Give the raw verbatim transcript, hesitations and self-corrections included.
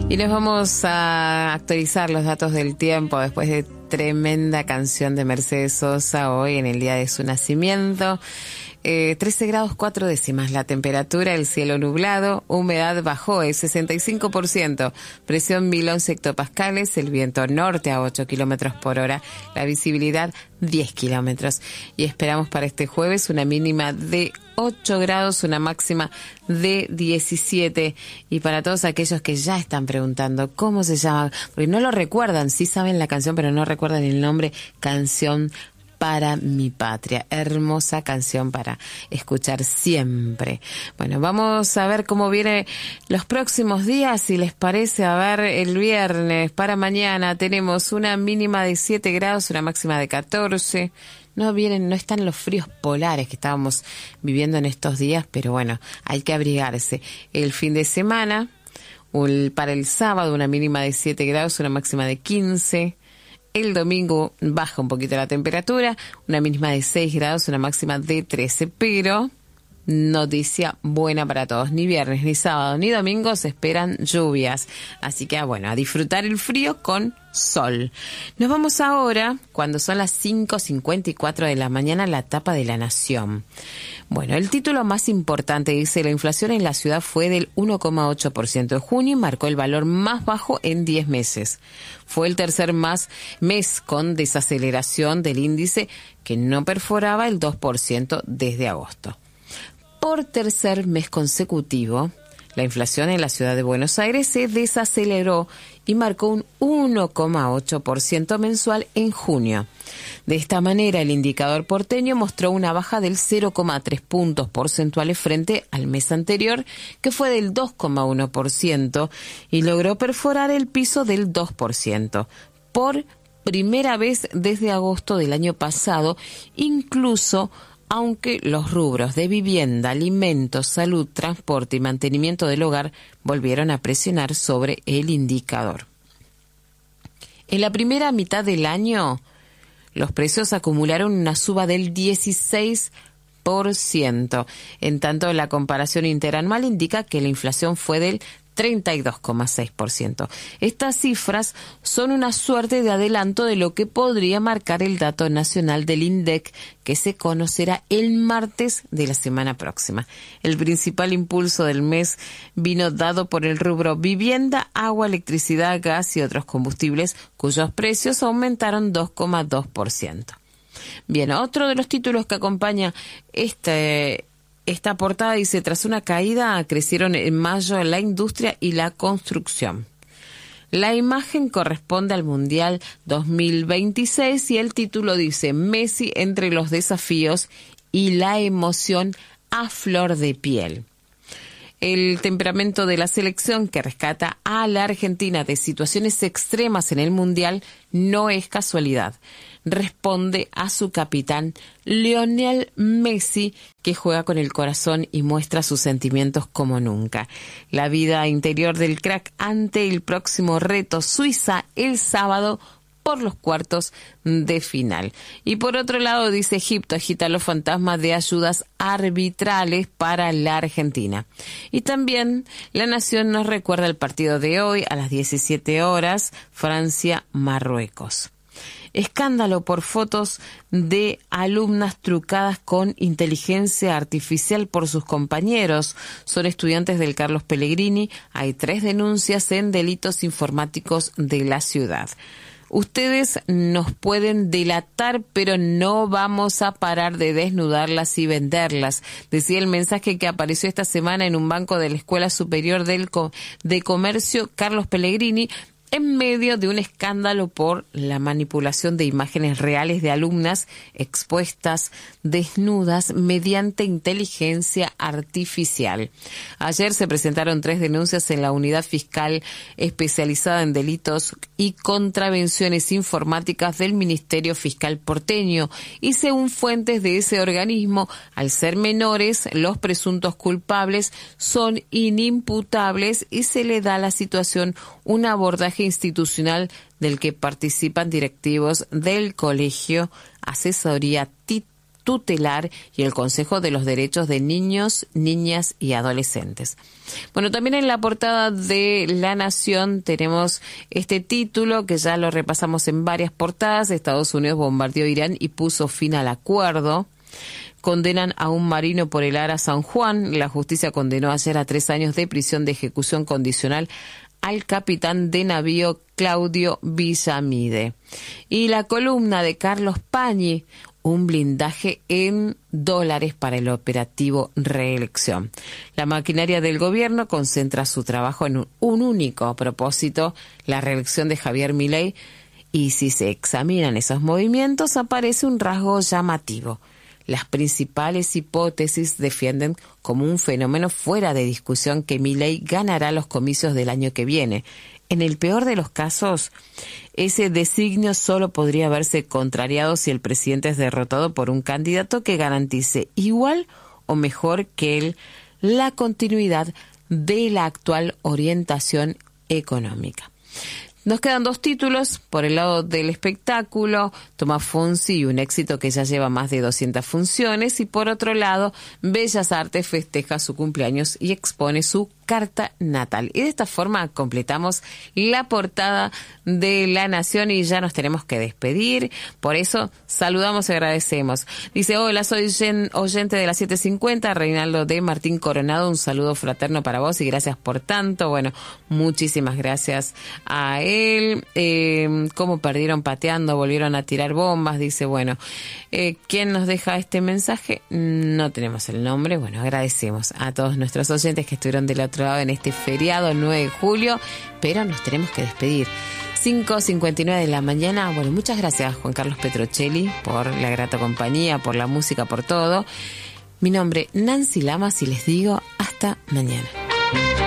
Y nos vamos a actualizar los datos del tiempo después de tremenda canción de Mercedes Sosa hoy en el día de su nacimiento. Eh, trece grados cuatro décimas la temperatura, el cielo nublado, humedad bajó el sesenta y cinco por ciento, presión mil once hectopascales, el viento norte a ocho kilómetros por hora, la visibilidad diez kilómetros. Y esperamos para este jueves una mínima de ocho grados, una máxima de diecisiete. Y para todos aquellos que ya están preguntando cómo se llama, porque no lo recuerdan, sí saben la canción, pero no recuerdan el nombre, Canción para mi patria, hermosa canción para escuchar siempre. Bueno, vamos a ver cómo vienen los próximos días, si les parece. A ver, el viernes para mañana tenemos una mínima de siete grados, una máxima de catorce. No vienen, no están los fríos polares que estábamos viviendo en estos días, pero bueno, hay que abrigarse. El fin de semana, para el sábado, una mínima de siete grados, una máxima de quince. El domingo baja un poquito la temperatura, una mínima de seis grados, una máxima de trece, pero noticia buena para todos. Ni viernes, ni sábado, ni domingo se esperan lluvias. Así que, bueno, a disfrutar el frío con sol. Nos vamos ahora, cuando son las cinco cincuenta y cuatro de la mañana, a la tapa de La Nación. Bueno, el título más importante dice: la inflación en la ciudad fue del uno coma ocho por ciento en junio y marcó el valor más bajo en diez meses. Fue el tercer más mes con desaceleración del índice, que no perforaba el dos por ciento desde agosto. Por tercer mes consecutivo, la inflación en la ciudad de Buenos Aires se desaceleró y marcó un uno coma ocho por ciento mensual en junio. De esta manera, el indicador porteño mostró una baja del cero coma tres puntos porcentuales frente al mes anterior, que fue del dos coma uno por ciento, y logró perforar el piso del dos por ciento. Por primera vez desde agosto del año pasado, incluso aunque los rubros de vivienda, alimentos, salud, transporte y mantenimiento del hogar volvieron a presionar sobre el indicador. En la primera mitad del año, los precios acumularon una suba del dieciséis por ciento. En tanto, la comparación interanual indica que la inflación fue del treinta y dos coma seis por ciento. Estas cifras son una suerte de adelanto de lo que podría marcar el dato nacional del INDEC, que se conocerá el martes de la semana próxima. El principal impulso del mes vino dado por el rubro vivienda, agua, electricidad, gas y otros combustibles, cuyos precios aumentaron dos coma dos por ciento. Bien, otro de los títulos que acompaña este Esta portada dice: tras una caída, crecieron en mayo la industria y la construcción. La imagen corresponde al Mundial dos mil veintiséis y el título dice: Messi entre los desafíos y la emoción a flor de piel. El temperamento de la selección, que rescata a la Argentina de situaciones extremas en el Mundial, no es casualidad. Responde a su capitán Lionel Messi, que juega con el corazón y muestra sus sentimientos como nunca. La vida interior del crack ante el próximo reto Suiza el sábado por los cuartos de final. Y por otro lado, dice: Egipto agita los fantasmas de ayudas arbitrales para la Argentina. Y también La Nación nos recuerda el partido de hoy a las diecisiete horas, Francia-Marruecos. Escándalo por fotos de alumnas trucadas con inteligencia artificial por sus compañeros. Son estudiantes del Carlos Pellegrini. Hay tres denuncias en delitos informáticos de la ciudad. Ustedes nos pueden delatar, pero no vamos a parar de desnudarlas y venderlas, decía el mensaje que apareció esta semana en un banco de la Escuela Superior del Co- de Comercio Carlos Pellegrini, en medio de un escándalo por la manipulación de imágenes reales de alumnas expuestas desnudas mediante inteligencia artificial. Ayer se presentaron tres denuncias en la Unidad Fiscal Especializada en Delitos y Contravenciones Informáticas del Ministerio Fiscal porteño, y según fuentes de ese organismo, al ser menores, los presuntos culpables son inimputables y se le da a la situación un abordaje institucional del que participan directivos del colegio, asesoría Tutelar y el Consejo de los Derechos de Niños, Niñas y Adolescentes. Bueno, también en la portada de La Nación tenemos este título que ya lo repasamos en varias portadas. Estados Unidos bombardeó Irán y puso fin al acuerdo. Condenan a un marino por el Ara San Juan. La justicia condenó ayer a tres años de prisión de ejecución condicional al capitán de navío Claudio Villamide. Y la columna de Carlos Pañi, un blindaje en dólares para el operativo reelección. La maquinaria del gobierno concentra su trabajo en un, un único propósito, la reelección de Javier Milei, y si se examinan esos movimientos aparece un rasgo llamativo. Las principales hipótesis defienden como un fenómeno fuera de discusión que Milei ganará los comicios del año que viene. En el peor de los casos, ese designio solo podría verse contrariado si el presidente es derrotado por un candidato que garantice igual o mejor que él la continuidad de la actual orientación económica. Nos quedan dos títulos. Por el lado del espectáculo, Tomás Fonsi y un éxito que ya lleva más de doscientas funciones. Y por otro lado, Bellas Artes festeja su cumpleaños y expone su carta natal. Y de esta forma completamos la portada de La Nación y ya nos tenemos que despedir. Por eso saludamos y agradecemos. Dice, hola, soy oyente de las siete cincuenta, Reinaldo de Martín Coronado. Un saludo fraterno para vos y gracias por tanto. Bueno, muchísimas gracias a él. Eh, cómo perdieron pateando, volvieron a tirar bombas. Dice, bueno, eh, ¿quién nos deja este mensaje? No tenemos el nombre. Bueno, agradecemos a todos nuestros oyentes que estuvieron del otro lado en este feriado nueve de julio, pero nos tenemos que despedir. cinco cincuenta y nueve de la mañana. Bueno, muchas gracias Juan Carlos Petrocelli por la grata compañía, por la música, por todo. Mi nombre Nancy Lamas y les digo hasta mañana.